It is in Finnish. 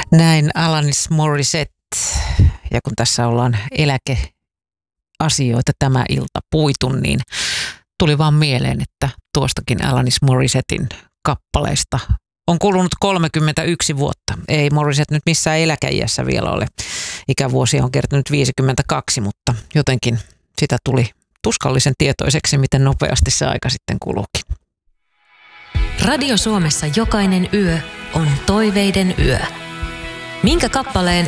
Näin Alanis Morissette. Ja kun tässä ollaan eläkeasioita tämä ilta puitu, niin tuli vaan mieleen, että tuostakin Alanis Morissettin kappaleista on kulunut 31 vuotta. Ei Morissette nyt missään eläkeiässä vielä ole. Ikävuosia on kertynyt 52, mutta jotenkin sitä tuli tuskallisen tietoiseksi, miten nopeasti se aika sitten kuluukin. Radio Suomessa jokainen yö on toiveiden yö. Minkä kappaleen